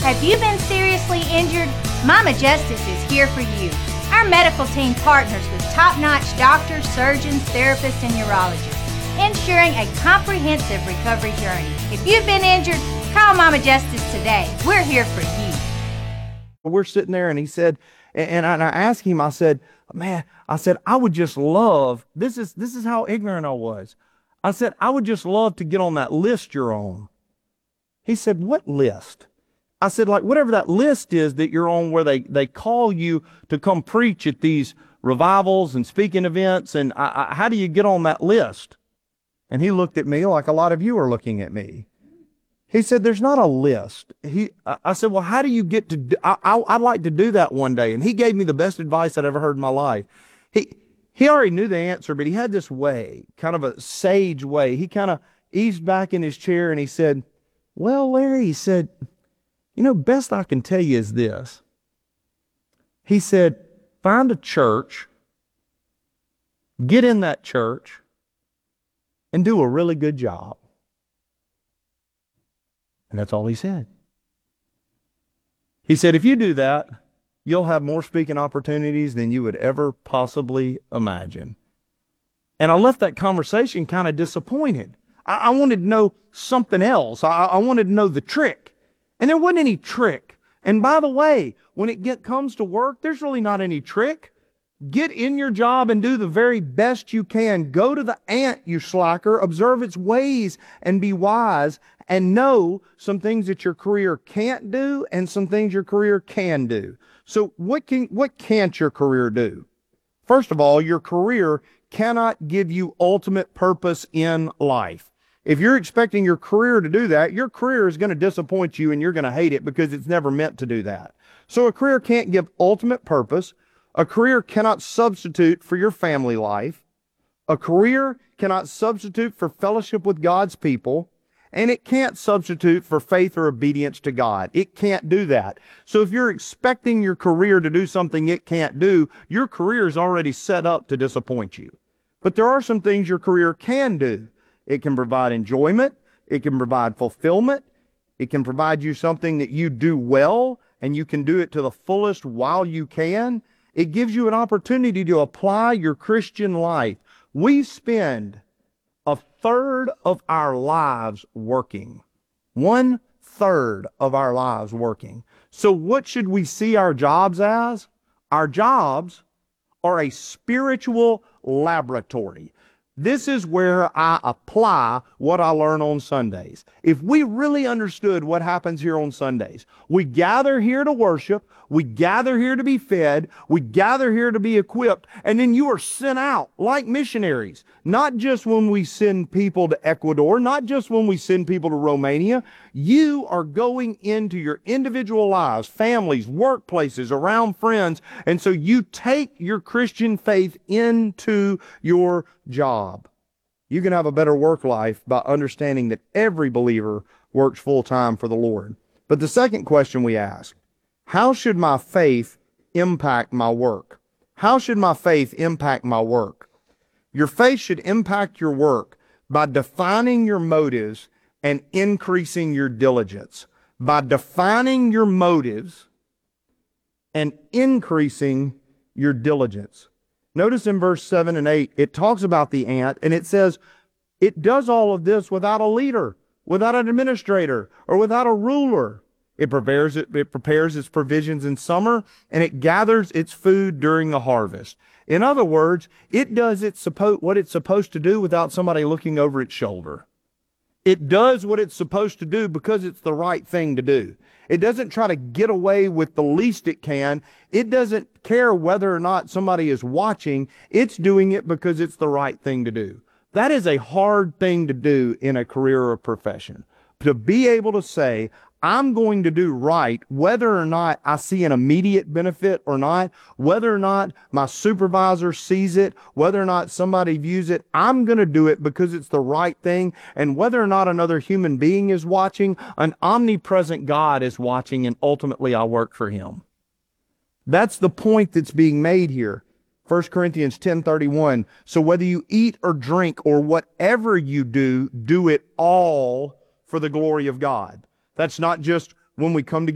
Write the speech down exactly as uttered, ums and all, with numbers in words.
Have you been seriously injured? Mama Justice is here for you. Our medical team partners with top-notch doctors, surgeons, therapists, and urologists, ensuring a comprehensive recovery journey. If you've been injured, call Mama Justice today. We're here for you. We're sitting there, and he said, and I, and I asked him, I said, man, I said, I would just love, this is, this is how ignorant I was. I said, I would just love to get on that list you're on. He said, what list? I said, like, whatever that list is that you're on where they, they call you to come preach at these revivals and speaking events, and I, I, how do you get on that list? And he looked at me like a lot of you are looking at me. He said, there's not a list. He, I said, well, how do you get to do, I, I, I'd like to do that one day. And he gave me the best advice I'd ever heard in my life. He, he already knew the answer, but he had this way, kind of a sage way. He kind of eased back in his chair and he said, well, Larry, he said, you know, best I can tell you is this. He said, find a church, get in that church, and do a really good job. And that's all he said. He said, if you do that, you'll have more speaking opportunities than you would ever possibly imagine. And I left that conversation kind of disappointed. I, I wanted to know something else. I, I wanted to know the trick. And there wasn't any trick. And by the way, when it get, comes to work, there's really not any trick. Get in your job and do the very best you can. Go to the ant, you slacker. Observe its ways and be wise, and know some things that your career can't do and some things your career can do. So what can, what can't your career do? First of all, your career cannot give you ultimate purpose in life. If you're expecting your career to do that, your career is going to disappoint you and you're going to hate it because it's never meant to do that. So a career can't give ultimate purpose. A career cannot substitute for your family life. A career cannot substitute for fellowship with God's people. And it can't substitute for faith or obedience to God. It can't do that. So if you're expecting your career to do something it can't do, your career is already set up to disappoint you. But there are some things your career can do. It can provide enjoyment. It can provide fulfillment. It can provide you something that you do well, and you can do it to the fullest while you can. It gives you an opportunity to apply your Christian life. We spend a third of our lives working. One third of our lives working. So what should we see our jobs as? Our jobs are a spiritual laboratory. This is where I apply what I learn on Sundays. If we really understood what happens here on Sundays, we gather here to worship, we gather here to be fed, we gather here to be equipped, and then you are sent out like missionaries. Not just when we send people to Ecuador, not just when we send people to Romania. You are going into your individual lives, families, workplaces, around friends, and so you take your Christian faith into your job. You can have a better work life by understanding that every believer works full time for the Lord. But the second question we ask, how should my faith impact my work? How should my faith impact my work? Your faith should impact your work by defining your motives and increasing your diligence. By defining your motives and increasing your diligence. Notice in verse seven and eight, it talks about the ant, and it says, it does all of this without a leader, without an administrator, or without a ruler. It prepares, it, it prepares its provisions in summer, and it gathers its food during the harvest. In other words, it does its suppo- what it's supposed to do without somebody looking over its shoulder. It does what it's supposed to do because it's the right thing to do. It doesn't try to get away with the least it can. It doesn't care whether or not somebody is watching. It's doing it because it's the right thing to do. That is a hard thing to do in a career or profession. To be able to say, I'm going to do right whether or not I see an immediate benefit or not, whether or not my supervisor sees it, whether or not somebody views it. I'm going to do it because it's the right thing. And whether or not another human being is watching, an omnipresent God is watching, and ultimately I work for him. That's the point that's being made here. First Corinthians ten thirty-one. So whether you eat or drink or whatever you do, do it all for the glory of God. That's not just when we come together.